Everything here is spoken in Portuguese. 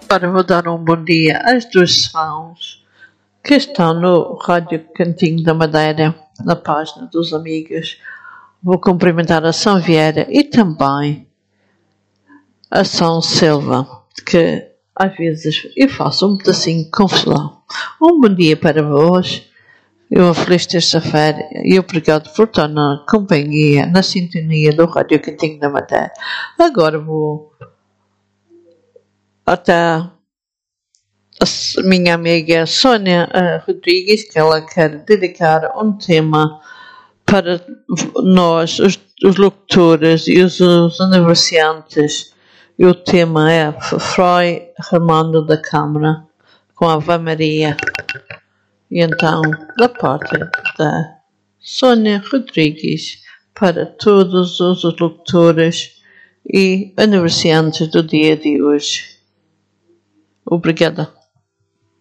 Agora vou dar um bom dia às duas irmãos que estão no Rádio Cantinho da Madeira, na página dos amigos. Vou cumprimentar a São Vieira e também a São Silva, que às vezes eu faço um pedacinho de confusão. Um bom dia para vós e uma feliz terça-feira e obrigado por estar na companhia, na sintonia do Rádio Cantinho da Madeira. Agora vou até a minha amiga Sônia Rodrigues, que ela quer dedicar um tema para nós, os locutores e os aniversariantes. E o tema é Frei Armando da Câmara, com a Ave Maria. E então, da parte da Sônia Rodrigues, para todos os locutores e aniversariantes do dia de hoje. Obrigada.